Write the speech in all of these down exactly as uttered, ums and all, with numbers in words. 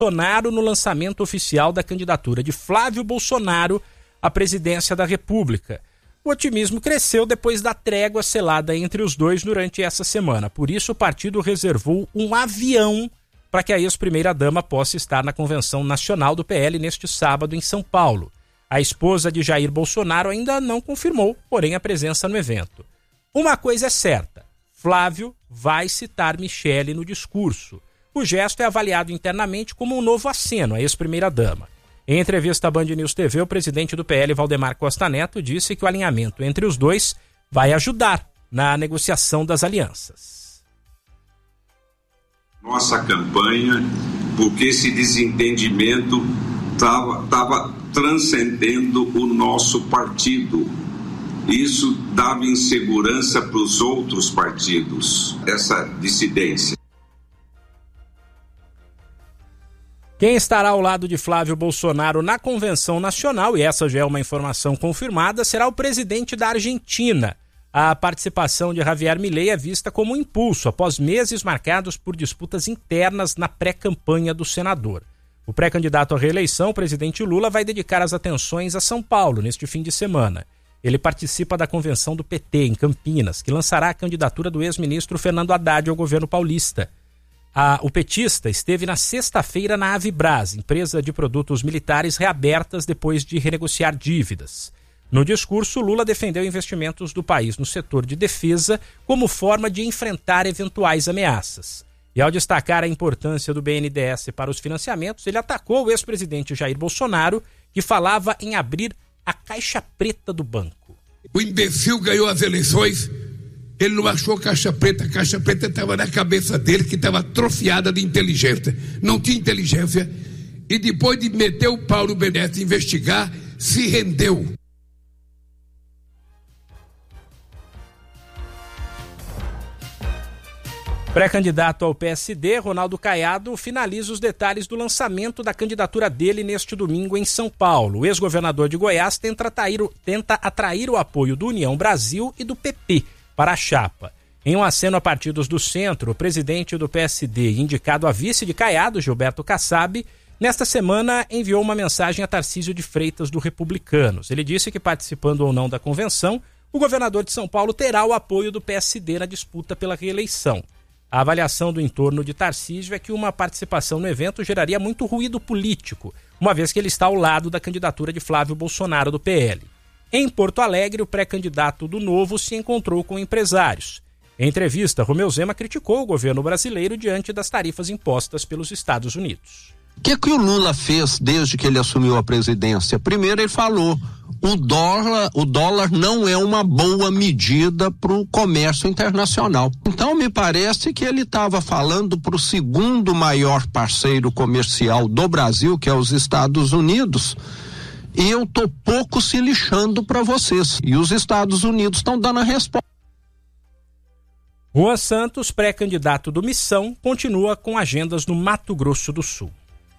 Bolsonaro no lançamento oficial da candidatura de Flávio Bolsonaro à presidência da República. O otimismo cresceu depois da trégua selada entre os dois durante essa semana. Por isso, o partido reservou um avião para que a ex-primeira-dama possa estar na Convenção Nacional do P L neste sábado em São Paulo. A esposa de Jair Bolsonaro ainda não confirmou, porém, a presença no evento. Uma coisa é certa, Flávio vai citar Michele no discurso. O gesto é avaliado internamente como um novo aceno à ex-primeira-dama. Em entrevista à Band News T V, o presidente do P L, Valdemar Costa Neto, disse que o alinhamento entre os dois vai ajudar na negociação das alianças. Nossa campanha, porque esse desentendimento estava transcendendo o nosso partido. Isso dava insegurança para os outros partidos, essa dissidência. Quem estará ao lado de Flávio Bolsonaro na Convenção Nacional, e essa já é uma informação confirmada, será o presidente da Argentina. A participação de Javier Milei é vista como um impulso após meses marcados por disputas internas na pré-campanha do senador. O pré-candidato à reeleição, o presidente Lula, vai dedicar as atenções a São Paulo neste fim de semana. Ele participa da convenção do P T em Campinas, que lançará a candidatura do ex-ministro Fernando Haddad ao governo paulista. A, o petista esteve na sexta-feira na Avibraz, empresa de produtos militares reabertas depois de renegociar dívidas. No discurso, Lula defendeu investimentos do país no setor de defesa como forma de enfrentar eventuais ameaças. E ao destacar a importância do B N D E S para os financiamentos, ele atacou o ex-presidente Jair Bolsonaro, que falava em abrir a caixa preta do banco. O imbecil ganhou as eleições. Ele não achou caixa preta, a caixa preta estava na cabeça dele, que estava atrofiada de inteligência. Não tinha inteligência. E depois de meter o pau no B N D E S e investigar, se rendeu. Pré-candidato ao P S D, Ronaldo Caiado finaliza os detalhes do lançamento da candidatura dele neste domingo em São Paulo. O ex-governador de Goiás tenta atrair, tenta atrair o apoio do União Brasil e do P P para a chapa. Em um aceno a partidos do centro, o presidente do P S D, indicado a vice de Caiado, Gilberto Kassab, nesta semana enviou uma mensagem a Tarcísio de Freitas do Republicanos. Ele disse que, participando ou não da convenção, o governador de São Paulo terá o apoio do P S D na disputa pela reeleição. A avaliação do entorno de Tarcísio é que uma participação no evento geraria muito ruído político, uma vez que ele está ao lado da candidatura de Flávio Bolsonaro do P L. Em Porto Alegre, o pré-candidato do Novo se encontrou com empresários. Em entrevista, Romeu Zema criticou o governo brasileiro diante das tarifas impostas pelos Estados Unidos. O que, que o Lula fez desde que ele assumiu a presidência? Primeiro ele falou, o dólar, o dólar não é uma boa medida para o comércio internacional. Então me parece que ele estava falando para o segundo maior parceiro comercial do Brasil, que é os Estados Unidos, e eu tô pouco se lixando para vocês. E os Estados Unidos estão dando a resposta. Juan Santos, pré-candidato do Missão, continua com agendas no Mato Grosso do Sul.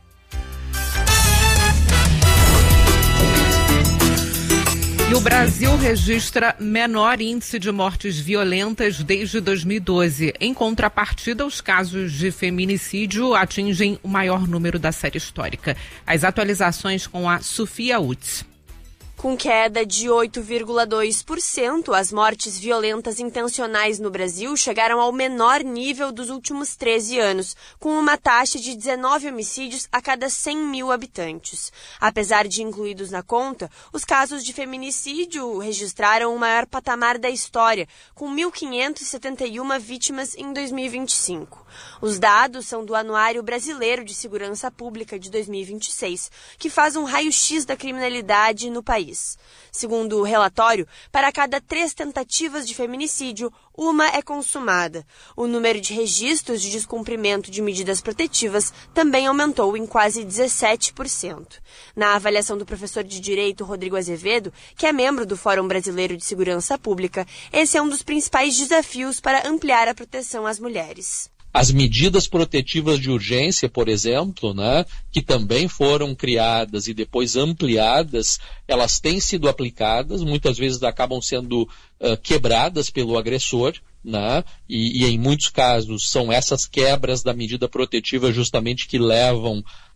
E o Brasil registra menor índice de mortes violentas desde dois mil e doze. Em contrapartida, os casos de feminicídio atingem o maior número da série histórica. As atualizações com a Sofia Utz. Com queda de oito vírgula dois por cento, as mortes violentas intencionais no Brasil chegaram ao menor nível dos últimos treze anos, com uma taxa de dezenove homicídios a cada cem mil habitantes. Apesar de incluídos na conta, os casos de feminicídio registraram o maior patamar da história, com mil quinhentas e setenta e uma vítimas em dois mil e vinte e cinco. Os dados são do Anuário Brasileiro de Segurança Pública de dois mil e vinte e seis, que faz um raio-x da criminalidade no país. Segundo o relatório, para cada três tentativas de feminicídio, uma é consumada. O número de registros de descumprimento de medidas protetivas também aumentou em quase dezessete por cento. Na avaliação do professor de Direito Rodrigo Azevedo, que é membro do Fórum Brasileiro de Segurança Pública, esse é um dos principais desafios para ampliar a proteção às mulheres. As medidas protetivas de urgência, por exemplo, né, que também foram criadas e depois ampliadas, elas têm sido aplicadas, muitas vezes acabam sendo uh, quebradas pelo agressor, né, e, e em muitos casos são essas quebras da medida protetiva justamente que levam